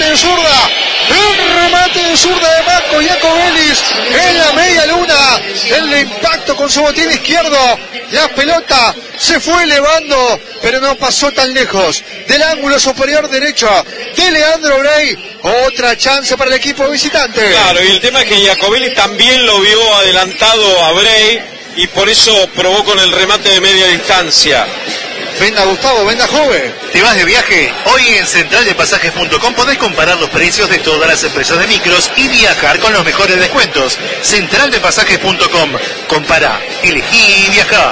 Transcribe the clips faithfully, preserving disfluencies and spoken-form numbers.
de zurda. El remate de zurda de Marco Iacobelis en la media luna. El impacto con su botín izquierdo. La pelota se fue elevando, pero no pasó tan lejos del ángulo superior derecho de Leandro Bray. Otra chance para el equipo visitante. Claro, y el tema es que Iacobelis también lo vio adelantado a Bray y por eso probó con el remate de media distancia. Venda Gustavo, venda joven. ¿Te vas de viaje? Hoy en central de pasajes punto com podés comparar los precios de todas las empresas de micros y viajar con los mejores descuentos. central de pasajes punto com. Compara, elegí y viajá.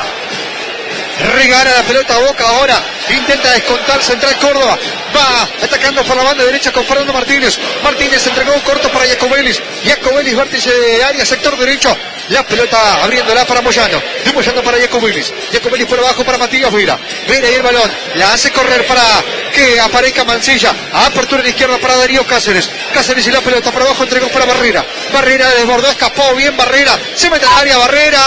Regala la pelota a Boca ahora. Intenta descontar Central Córdoba. Va atacando por la banda derecha con Fernando Martínez. Martínez entregó un corto para Iacobelis. Iacobelis, vértice de área, sector derecho. La pelota abriéndola para Moyano. De Moyano para Iacobelis. Iacobelis por abajo para Matías Vera. Vera y el balón. La hace correr para que aparezca Mancilla. Apertura en la izquierda para Darío Cáceres. Cáceres y la pelota por abajo entregó para Barrera. Barrera desbordó, escapó bien Barrera. Se mete al área Barrera.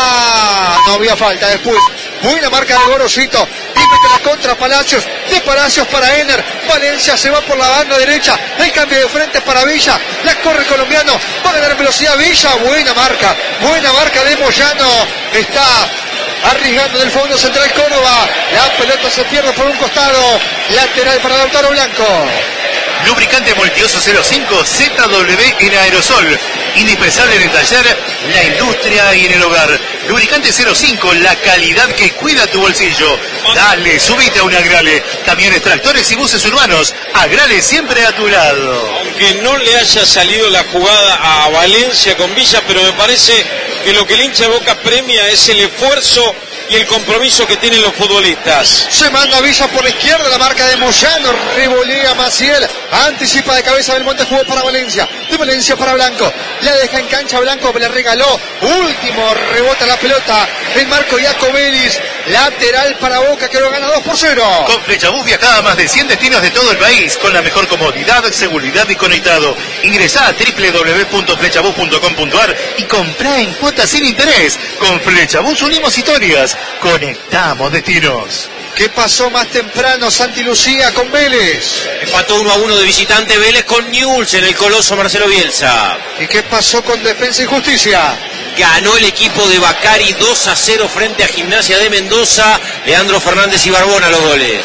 No había falta después. Buena marca de Gorosito. Y mete la contra Palacios. De Palacios para Ener. Valencia se va por la banda derecha. El cambio de frente para Villa. La corre el colombiano. Va a ganar velocidad Villa. Buena marca. Buena marca de Moyano. Está arriesgando del fondo Central Córdoba. La pelota se pierde por un costado. Lateral para Lautaro Blanco. Lubricante Multioso cero cinco Z W en aerosol. Indispensable en el taller, la industria y en el hogar. Lubricante cero cinco, la calidad que cuida tu bolsillo. Dale, subite a un Agrale. Camiones, tractores y buses urbanos. Agrale siempre a tu lado. Aunque no le haya salido la jugada a Valencia con Villa, pero me parece que lo que el hincha de Boca premia es el esfuerzo y el compromiso que tienen los futbolistas. Se manda Villa por la izquierda, la marca de Moyano, revolea Maciel, anticipa de cabeza del Monte, jugó para Valencia, de Valencia para Blanco, la deja en cancha Blanco, le regaló, último, rebota la pelota, el Marco Iacobelis, lateral para Boca que lo gana dos por cero. Con Flechabús viajá a más de cien destinos de todo el país, con la mejor comodidad, seguridad y conectado. Ingresá a doble u doble u doble u punto flechabús punto com punto a r y comprá en cuotas sin interés. Con Flechabús unimos historias. Conectamos destinos. ¿Qué pasó más temprano Santi Lucía con Vélez? Empató uno a uno de visitante Vélez con Newell's en el Coloso Marcelo Bielsa. ¿Y qué pasó con Defensa y Justicia? Ganó el equipo de Bacari dos a cero frente a Gimnasia de Mendoza. Leandro Fernández y Barbona los goles.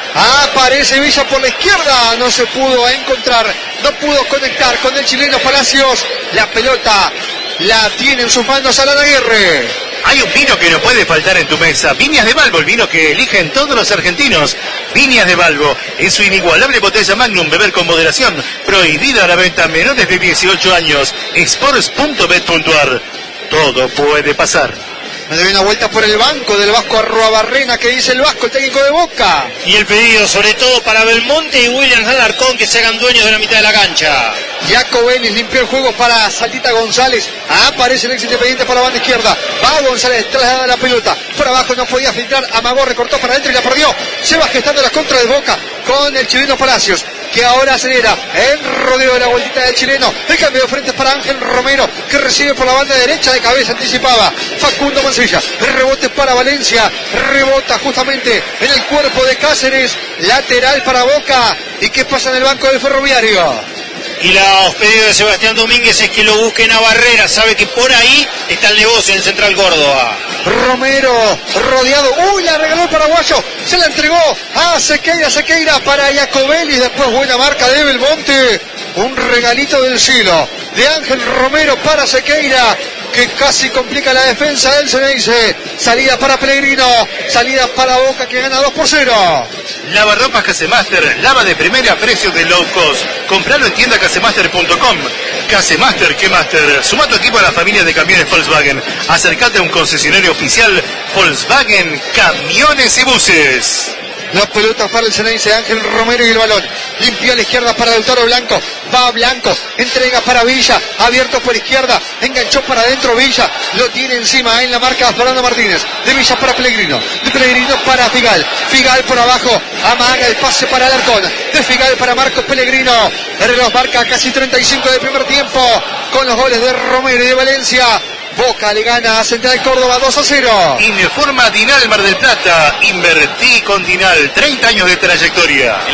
Aparece Villa por la izquierda, no se pudo encontrar, no pudo conectar con el chileno Palacios. La pelota la tiene en sus manos Alan Aguirre. Hay un vino que no puede faltar en tu mesa. Viñas de Balbo, el vino que eligen todos los argentinos. Viñas de Balbo, en su inigualable botella Magnum, beber con moderación. Prohibida la venta a menores de dieciocho años. Sports punto bet punto a r. Todo puede pasar. Me doy una vuelta por el banco del Vasco Arruabarrena, que dice el Vasco, el técnico de Boca. Y el pedido sobre todo para Belmonte y Williams Alarcón, que se hagan dueños de la mitad de la cancha. Iacobelis limpió el juego para Saltita González. Aparece el ex Independiente por la banda izquierda. Va González, traslada la pelota. Por abajo no podía filtrar. Amagó, recortó para adentro y la perdió. Se va gestando la contra de Boca con el chileno Palacios, que ahora acelera el rodeo de la vueltita del chileno. El cambio de frente para Ángel Romero, que recibe por la banda derecha, de cabeza anticipaba Facundo Mancilla. El rebote para Valencia, rebota justamente en el cuerpo de Cáceres, lateral para Boca. ¿Y qué pasa en el banco del Ferroviario? Y los pedidos de Sebastián Domínguez es que lo busquen a Barrera, sabe que por ahí está el negocio en Central Córdoba. Romero, rodeado, uy, la regaló el paraguayo, se la entregó a Sequeira, Sequeira para Iacobelis, después buena marca de Belmonte, un regalito del cielo de Ángel Romero para Sequeira, que casi complica la defensa del Ceneice. Salida para Pellegrino, salida para Boca, que gana dos por cero. Lavarropas Casemaster, lava de primera a precio de low cost. Compralo en tienda casemaster punto com. Casemaster, ¿qué master? Suma tu equipo a la familia de camiones Volkswagen. Acércate a un concesionario oficial Volkswagen Camiones y Buses. La pelota para el Ceneice, Ángel Romero y el balón. Limpia a la izquierda para Lautaro Blanco. Va Blanco, entrega para Villa. Abierto por izquierda, enganchó para adentro Villa. Lo tiene encima en la marca Fernando Martínez. De Villa para Pellegrino. De Pellegrino para Figal. Figal por abajo, amaga el pase para Alarcón. De Figal para Marcos Pellegrino. El reloj marca casi treinta y cinco del primer tiempo. Con los goles de Romero y de Valencia. Boca le gana a Central Córdoba dos a cero. Informa Dinal Mar del Plata. Invertí con Dinal. treinta años de trayectoria.